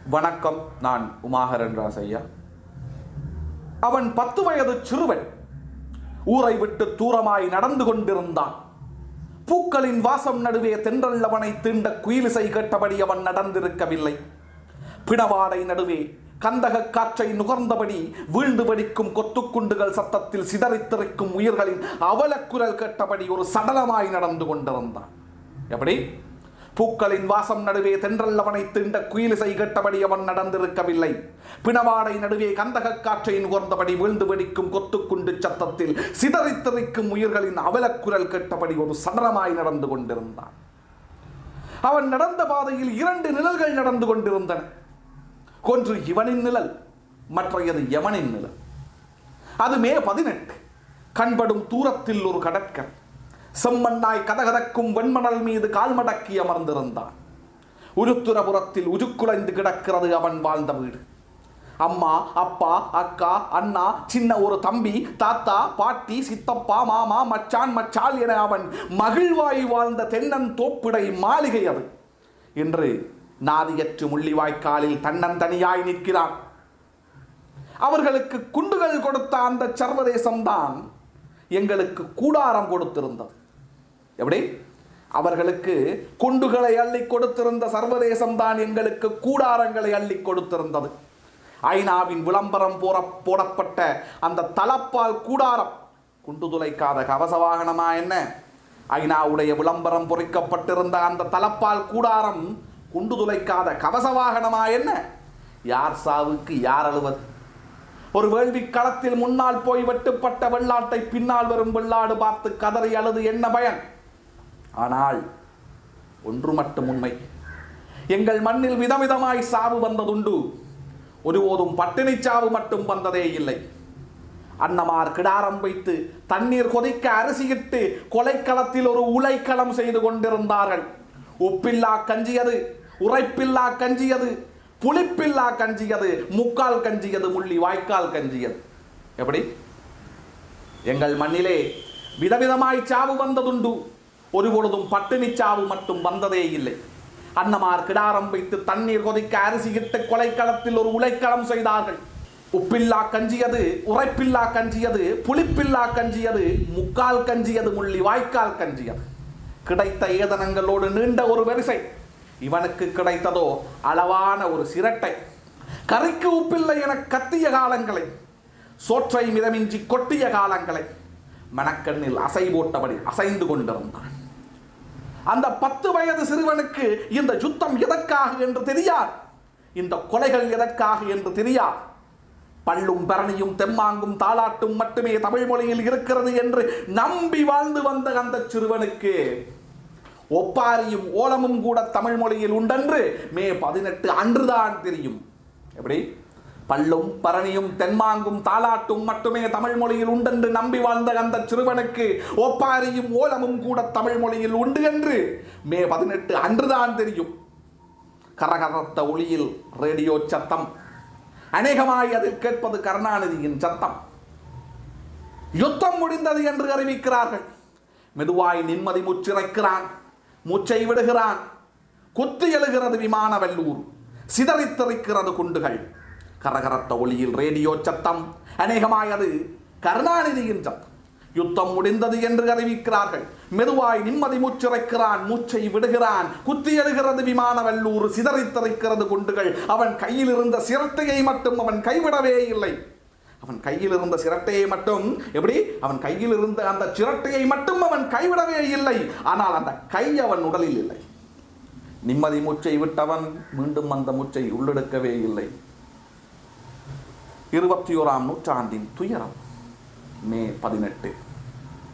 வணக்கம். நான் உமாகரன் ராசையா. அவன் 10 வயது சிறுவன். ஊரை விட்டு தூரமாய் நடந்து கொண்டிருந்தான். பூக்களின் வாசம் நடுவே தென்றல் அவனை தீண்ட குயிலிசை கேட்டபடி அவன் நடந்திருக்கவில்லை. பிணவாடை நடுவே கந்தக காற்றை நுகர்ந்தபடி வீழ்ந்து வெடிக்கும் கொத்துக்குண்டுகள் சத்தத்தில் சிதறித்திருக்கும் உயிர்களின் அவலக்குரல் கேட்டபடி ஒரு சடலமாய் நடந்து கொண்டிருந்தான். எப்படி? பூக்களின் வாசம் நடுவே தென்றல் அவனை தீண்ட குயிலிசை கேட்டபடி அவன் நடந்திருக்கவில்லை. பிணவாடை நடுவே கந்தக காற்றை நுகர்ந்தபடி வீழ்ந்து வெடிக்கும் கொத்துக்குண்டு சத்தத்தில் சிதறித்திருக்கும் உயிர்களின் அவலக்குரல் கேட்டபடி ஒரு சடலமாய் நடந்து கொண்டிருந்தான். அவன் நடந்த பாதையில் 2 நிழல்கள் நடந்து கொண்டிருந்தன. ஒன்று இவனின் நிழல், மற்றையது யமனின் நிழல். அது மே 18. கண்படும் தூரத்தில் ஒரு கடற்கரை. செம்மண்ணாய் கதகதக்கும் வெண்மணல் மீது கால்மடக்கி அமர்ந்திருந்தான். உருத்துரபுரத்தில் உருக்குலைந்து கிடக்கிறது அவன் வாழ்ந்த வீடு. அம்மா, அப்பா, அக்கா, அண்ணா, சின்ன ஒரு தம்பி, தாத்தா, பாட்டி, சித்தப்பா, மாமா, மச்சான், மச்சால் என அவன் மகிழ்வாய் வாழ்ந்த தென்னன் தோப்புடை மாளிகை அது. இன்று நாதியற்று முள்ளிவாய்க்காலில் தன்னந்தனியாய் நிற்கிறான். அவர்களுக்கு குண்டுகள் கொடுத்த அந்த சர்வதேசம்தான் எங்களுக்கு கூடாரம் கொடுத்திருந்தது. எப்படி? அவர்களுக்கு குண்டுகளை அள்ளி கொடுத்திருந்த சர்வதேசம் தான் எங்களுக்கு கூடாரங்களை அள்ளி கொடுத்திருந்தது. ஐநாவின் விளம்பரம் போடப்பட்ட அந்த தலப்பால் கூடாரம் குண்டு துளைக்காத கவச வாகனமா என்ன? ஐநாவுடைய விளம்பரம் பொறிக்கப்பட்டிருந்த அந்த தலப்பால் கூடாரம் குண்டு துளைக்காத கவச வாகனமா என்ன? யார் சாவுக்கு யார் அழுவது? ஒரு வேள்வி களத்தில் முன்னால் போய் வெட்டுப்பட்ட வெள்ளாட்டை பின்னால் வரும் வெள்ளாடு பார்த்து கதறி அழுது என்ன பயன்? ஆனால் ஒன்று மட்டும் உண்மை. எங்கள் மண்ணில் விதவிதமாய் சாவு வந்ததுண்டு. ஒருபோதும் பட்டினி சாவு மட்டும் வந்ததே இல்லை. அன்னமார் கிடாரம் வைத்து தண்ணீர் கொதிக்க அரிசியிட்டு கொலைக்களத்தில் ஒரு உலைக்களம் செய்து கொண்டிருந்தார்கள். உப்பில்லா கஞ்சியது, உரைப்பில்லா கஞ்சியது, புளிப்பில்லா கஞ்சியது, முக்கால் கஞ்சியது, முள்ளி வாய்க்கால் கஞ்சியது. எப்படி? எங்கள் மண்ணிலே விதவிதமாய் சாவு வந்ததுண்டு. ஒருபொழுதும் பட்டினி சாவு மட்டும் வந்ததே இல்லை. அன்னமார் கிடாரம் வைத்து தண்ணீர் கொதிக்க அரிசியிட்டு கொலைக்களத்தில் ஒரு உலைக்களம் செய்தார்கள். உப்பில்லா கஞ்சியது, உரைப்பில்லா கஞ்சியது, புளிப்பில்லா கஞ்சியது, முக்கால் கஞ்சியது, முள்ளி வாய்க்கால் கஞ்சியது. கிடைத்த ஏதனங்களோடு நீண்ட ஒரு வரிசை. இவனுக்கு கிடைத்ததோ அளவான ஒரு சிரட்டை. கறிக்கு உப்பில்லை என கத்திய காலங்களை, சோற்றை மிதமின்றி கொட்டிய காலங்களை மனக்கண்ணில் அசை போட்டபடி அசைந்து கொண்டிருந்தான். அந்த 10 வயது சிறுவனுக்கு இந்த யுத்தம் எதற்காக என்று தெரியாது. இந்த கொலைகள் எதற்காக என்று தெரியாது. பள்ளும் பரணியும் தெம்மாங்கும் தாளாட்டும் மட்டுமே தமிழ் மொழியில் இருக்கிறது என்று நம்பி வாழ்ந்து வந்த அந்த சிறுவனுக்கு ஒப்பாரியும் ஓலமும் கூட தமிழ் மொழியில் உண்டென்று மே 18 அன்றுதான் தெரியும். எப்படி? பள்ளும் பரணியும் தென்மாங்கும் தாளாட்டும் மட்டுமே தமிழ் மொழியில் உண்டென்று நம்பி வாழ்ந்த அந்த சிறுவனுக்கு ஒப்பாரியும் ஓலமும் கூட தமிழ் மொழியில் உண்டு என்று மே 18 அன்றுதான் தெரியும். கரகரத்த ஒளியில் ரேடியோ சத்தம். அநேகமாய் அதில் கேட்பது கருணாநிதியின் சத்தம். யுத்தம் முடிந்தது என்று அறிவிக்கிறார்கள். மெதுவாய் நிம்மதி மூச்சிறைக்கிறான். மூச்சை விடுகிறான். குத்தி எழுகிறது விமான வல்லூர். சிதறித்திருக்கிறது குண்டுகள். கரகரத்த ஒளியில் ரேடியோ சத்தம். அநேகமாய் அது கருணாநிதியின் சத்தம். யுத்தம் முடிந்தது என்று அறிவிக்கிறார்கள். மெதுவாய் நிம்மதி மூச்சிறைக்கிறான். மூச்சை விடுகிறான். குத்தி எழுகிறது விமான வல்லூர். சிதறித்திருக்கிறது குண்டுகள். அவன் கையில் இருந்த சிரட்டையை மட்டும் அவன் கைவிடவே இல்லை. அவன் கையில் இருந்த சிரட்டையை மட்டும் எப்படி? அவன் கையில் இருந்த அந்த சிரட்டையை மட்டும் அவன் கைவிடவே இல்லை. ஆனால் அந்த கை அவன் உடலில் இல்லை. நிம்மதி மூச்சை விட்டவன் மீண்டும் அந்த மூச்சை உள்ளெடுக்கவே இல்லை. 21ஆம் நூற்றாண்டின் துயரம். மே 18.